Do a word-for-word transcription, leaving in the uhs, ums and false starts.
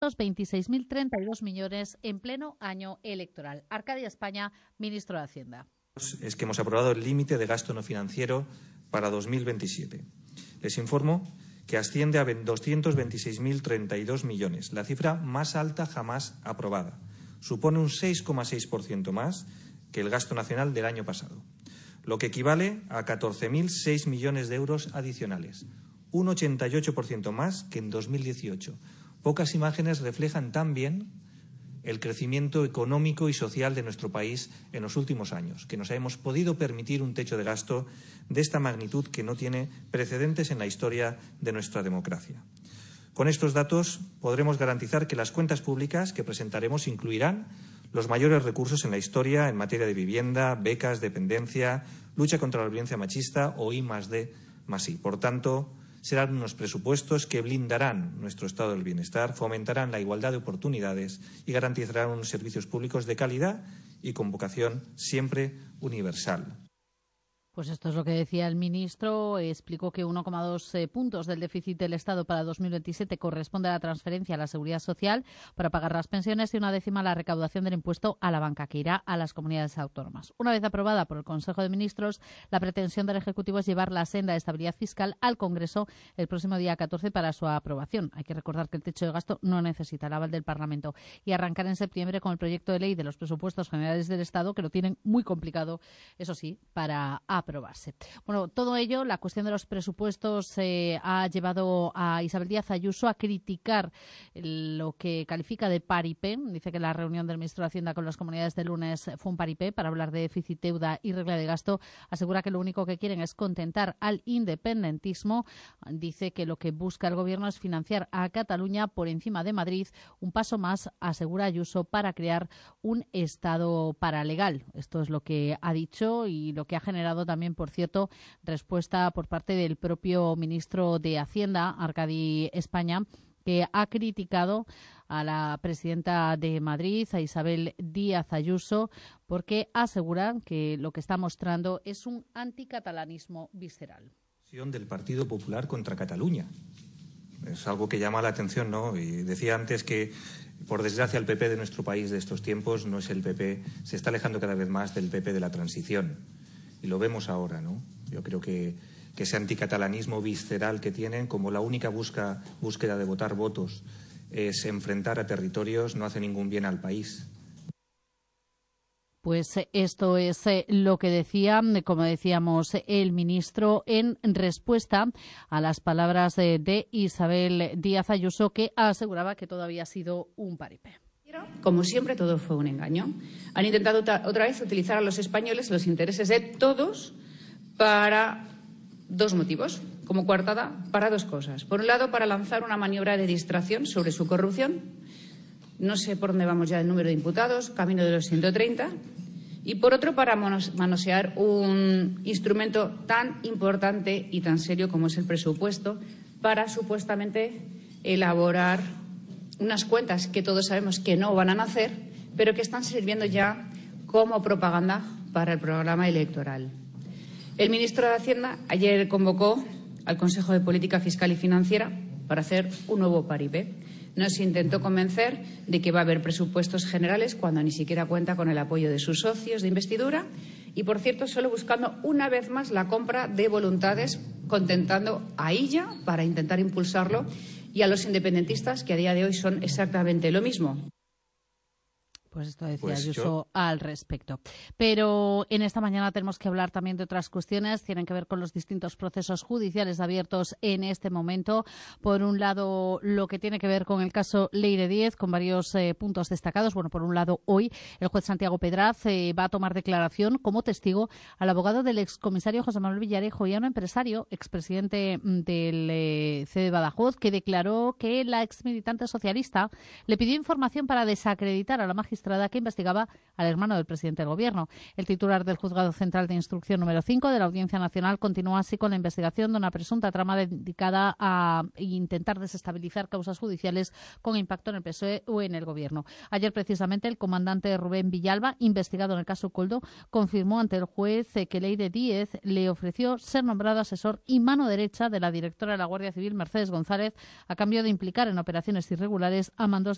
veintiséis mil treinta y dos millones en pleno año electoral. Arcadia España, ministro de Hacienda. Es que hemos aprobado el límite de gasto no financiero para dos mil veintisiete. Les informo que asciende a doscientos veintiséis mil treinta y dos millones, la cifra más alta jamás aprobada. Supone un seis coma seis por ciento más que el gasto nacional del año pasado, lo que equivale a catorce mil seis millones de euros adicionales, un ochenta y ocho por ciento más que en dos mil dieciocho. Pocas imágenes reflejan tan bien el crecimiento económico y social de nuestro país en los últimos años, que nos hemos podido permitir un techo de gasto de esta magnitud que no tiene precedentes en la historia de nuestra democracia. Con estos datos podremos garantizar que las cuentas públicas que presentaremos incluirán los mayores recursos en la historia en materia de vivienda, becas, dependencia, lucha contra la violencia machista o I más D más I. Por tanto, serán unos presupuestos que blindarán nuestro estado del bienestar, fomentarán la igualdad de oportunidades y garantizarán unos servicios públicos de calidad y con vocación siempre universal. Pues esto es lo que decía el ministro. Explicó que uno coma dos eh, puntos del déficit del Estado para dos mil veintisiete corresponde a la transferencia a la Seguridad Social para pagar las pensiones y una décima a la recaudación del impuesto a la banca, que irá a las comunidades autónomas. Una vez aprobada por el Consejo de Ministros, la pretensión del Ejecutivo es llevar la senda de estabilidad fiscal al Congreso el próximo día catorce para su aprobación. Hay que recordar que el techo de gasto no necesita el aval del Parlamento y arrancar en septiembre con el proyecto de ley de los presupuestos generales del Estado, que lo tienen muy complicado, eso sí, para aprobar. aprobarse. Bueno, todo ello, la cuestión de los presupuestos eh, ha llevado a Isabel Díaz Ayuso a criticar lo que califica de paripé. Dice que la reunión del ministro de Hacienda con las comunidades de lunes fue un paripé para hablar de déficit, deuda y regla de gasto. Asegura que lo único que quieren es contentar al independentismo. Dice que lo que busca el gobierno es financiar a Cataluña por encima de Madrid. Un paso más, asegura Ayuso, para crear un Estado paralegal. Esto es lo que ha dicho y lo que ha generado también, por cierto, respuesta por parte del propio ministro de Hacienda, Arcadia España, que ha criticado a la presidenta de Madrid, a Isabel Díaz Ayuso, porque asegura que lo que está mostrando es un anticatalanismo visceral. Del Partido Popular contra Cataluña. Es algo que llama la atención, ¿no? Y decía antes que, por desgracia, el P P de nuestro país de estos tiempos no es el P P, se está alejando cada vez más del P P de la transición. Y lo vemos ahora, ¿no? Yo creo que, que ese anticatalanismo visceral que tienen, como la única busca, búsqueda de votar votos es enfrentar a territorios, no hace ningún bien al país. Pues esto es lo que decía, como decíamos, el ministro en respuesta a las palabras de Isabel Díaz Ayuso, que aseguraba que todo había sido un paripé. Como siempre, todo fue un engaño. Han intentado otra vez utilizar a los españoles los intereses de todos para dos motivos, como coartada para dos cosas. Por un lado, para lanzar una maniobra de distracción sobre su corrupción. No sé por dónde vamos ya el número de imputados, camino de los ciento treinta. Y por otro, para manosear un instrumento tan importante y tan serio como es el presupuesto, para supuestamente elaborar unas cuentas que todos sabemos que no van a nacer, pero que están sirviendo ya como propaganda para el programa electoral. El ministro de Hacienda ayer convocó al Consejo de Política Fiscal y Financiera para hacer un nuevo paripé. Nos intentó convencer de que va a haber presupuestos generales cuando ni siquiera cuenta con el apoyo de sus socios de investidura y, por cierto, solo buscando una vez más la compra de voluntades, contentando a ella para intentar impulsarlo y a los independentistas, que a día de hoy son exactamente lo mismo. Pues esto decía pues Ayuso yo... al respecto. Pero en esta mañana tenemos que hablar también de otras cuestiones. Tienen que ver con los distintos procesos judiciales abiertos en este momento. Por un lado, lo que tiene que ver con el caso Leire Díez, con varios eh, puntos destacados. Bueno, por un lado, hoy el juez Santiago Pedraz eh, va a tomar declaración como testigo al abogado del excomisario José Manuel Villarejo y a un empresario, expresidente del eh, C de Badajoz, que declaró que la exmilitante socialista le pidió información para desacreditar a la magistrada que investigaba al hermano del presidente del Gobierno. El titular del Juzgado Central de Instrucción número cinco de la Audiencia Nacional continúa así con la investigación de una presunta trama dedicada a intentar desestabilizar causas judiciales con impacto en el P S O E o en el Gobierno. Ayer, precisamente, el comandante Rubén Villalba, investigado en el caso Coldo, confirmó ante el juez que Leire Díez le ofreció ser nombrado asesor y mano derecha de la directora de la Guardia Civil, Mercedes González, a cambio de implicar en operaciones irregulares a mandos de